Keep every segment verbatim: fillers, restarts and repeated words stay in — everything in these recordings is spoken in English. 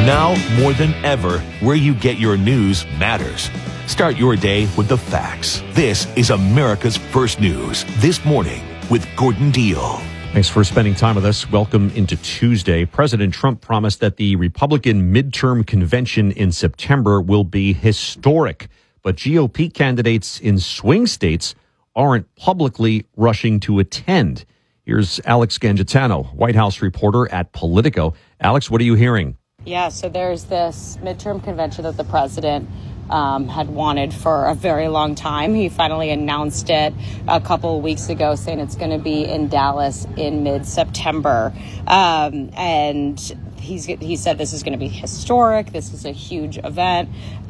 Now, more than ever, where you get your news matters. Start your day with the facts. This is America's First News This Morning with Gordon Deal. Thanks for spending time with us. Welcome into Tuesday. President Trump promised that the Republican midterm convention in September will be historic, but G O P candidates in swing states aren't publicly rushing to attend. Here's Alex Gangitano, White House reporter at Politico. Alex, what are you hearing? Yeah, so there's this midterm convention that the president um, had wanted for a very long time. He finally announced it a couple of weeks ago, saying it's going to be in Dallas in mid-September. Um, and he's he said this is going to be historic. This is a huge event.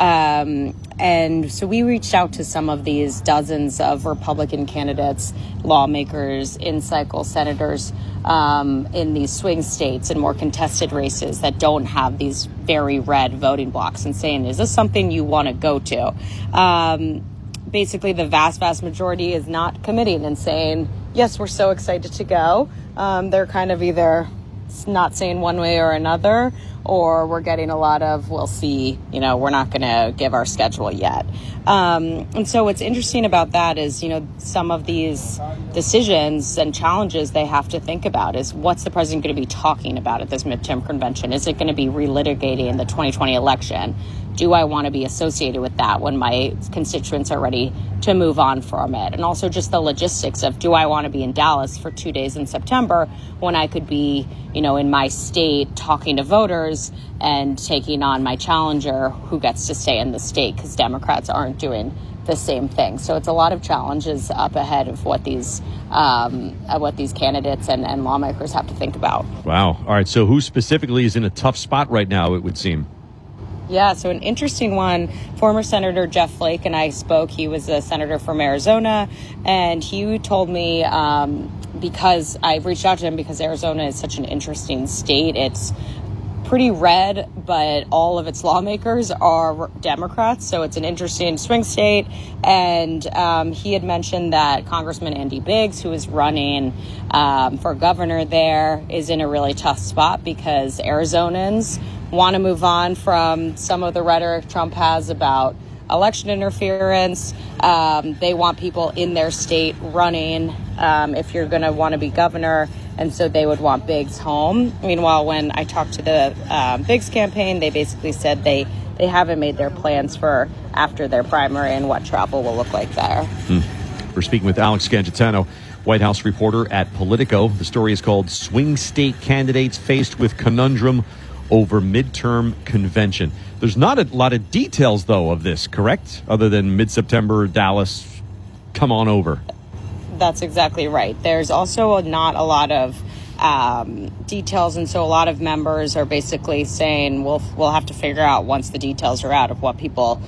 Um, and so we reached out to some of these dozens of Republican candidates, lawmakers, in-cycle senators, Um, in these swing states and more contested races that don't have these very red voting blocks, and saying, is this something you want to go to? Um, basically, the vast, vast majority is not committing and saying, yes, we're so excited to go. Um, they're kind of either not saying one way or another, or we're getting a lot of, we'll see, you know, we're not going to give our schedule yet. Um, and so what's interesting about that is, you know, some of these decisions and challenges they have to think about is, what's the president going to be talking about at this midterm convention? Is it going to be relitigating the twenty twenty election? Do I want to be associated with that when my constituents are ready to move on from it? And also just the logistics of, do I want to be in Dallas for two days in September when I could be, you know, in my state talking to voters and taking on my challenger who gets to stay in the state, because Democrats aren't doing the same thing. So it's a lot of challenges up ahead of what these um, what these candidates and, and lawmakers have to think about. Wow. All right. So who specifically is in a tough spot right now, it would seem? Yeah, so an interesting one. Former Senator Jeff Flake and I spoke. He was a senator from Arizona, and he told me, um, because I reached out to him because Arizona is such an interesting state. It's pretty red, but all of its lawmakers are Democrats, so it's an interesting swing state. And um, he had mentioned that Congressman Andy Biggs, who is running um, for governor there, is in a really tough spot because Arizonans want to move on from some of the rhetoric Trump has about election interference. Um, they want people in their state running um, if you're going to want to be governor. And so they would want Biggs home. Meanwhile, when I talked to the um, Biggs campaign, they basically said they, they haven't made their plans for after their primary and what travel will look like there. Hmm. We're speaking with Alex Gangitano, White House reporter at Politico. The story is called Swing State Candidates Faced with Conundrum Over Midterm Convention. There's not a lot of details, though, of this, correct? Other than mid-September, Dallas, come on over. That's exactly right. There's also not a lot of um, details, and so a lot of members are basically saying, we'll, we'll have to figure out once the details are out of what people